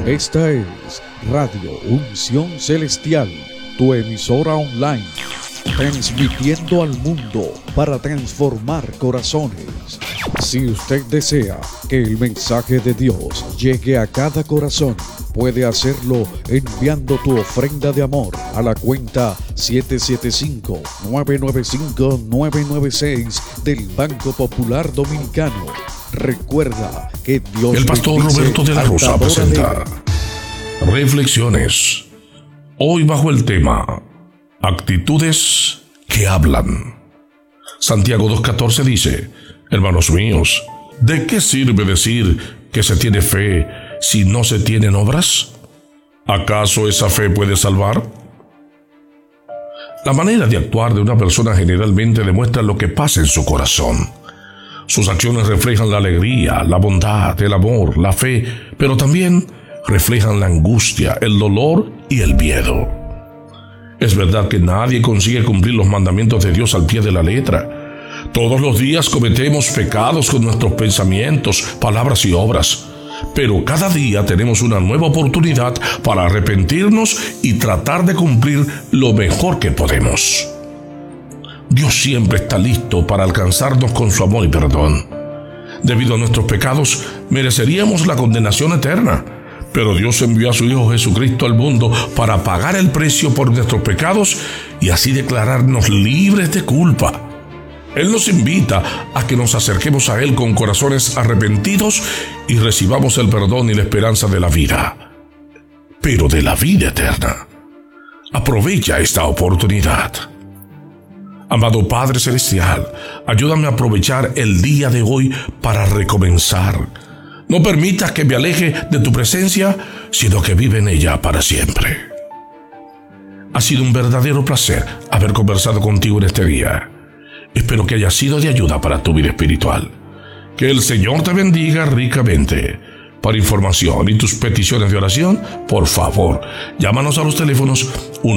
Esta es Radio Unción Celestial, tu emisora online, transmitiendo al mundo para transformar corazones. Si usted desea que el mensaje de Dios llegue a cada corazón, puede hacerlo enviando tu ofrenda de amor a la cuenta 775-995-996 del Banco Popular Dominicano. Recuerda que Dios... El pastor Roberto de la Rosa presenta Reflexiones. Hoy bajo el tema Actitudes que hablan. Santiago 2:14 dice: hermanos míos, ¿de qué sirve decir que se tiene fe si no se tienen obras? ¿Acaso esa fe puede salvar? La manera de actuar de una persona generalmente demuestra lo que pasa en su corazón. Sus acciones reflejan la alegría, la bondad, el amor, la fe, pero también reflejan la angustia, el dolor y el miedo. Es verdad que nadie consigue cumplir los mandamientos de Dios al pie de la letra. Todos los días cometemos pecados con nuestros pensamientos, palabras y obras. Pero cada día tenemos una nueva oportunidad para arrepentirnos y tratar de cumplir lo mejor que podemos. Dios siempre está listo para alcanzarnos con su amor y perdón. Debido a nuestros pecados, mereceríamos la condenación eterna. Pero Dios envió a su Hijo Jesucristo al mundo para pagar el precio por nuestros pecados y así declararnos libres de culpa. Él nos invita a que nos acerquemos a Él con corazones arrepentidos y recibamos el perdón y la esperanza de la vida, pero de la vida eterna. Aprovecha esta oportunidad. Amado Padre Celestial, ayúdame a aprovechar el día de hoy para recomenzar. No permitas que me aleje de tu presencia, sino que vive en ella para siempre. Ha sido un verdadero placer haber conversado contigo en este día. Espero que haya sido de ayuda para tu vida espiritual. Que el Señor te bendiga ricamente. Para información y tus peticiones de oración, por favor, llámanos a los teléfonos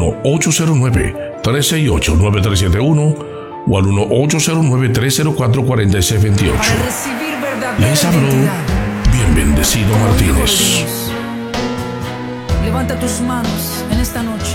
1-809-368-9371 o al 1-809-304-4628. Les habló bien bendecido Martínez. Levanta tus manos en esta noche.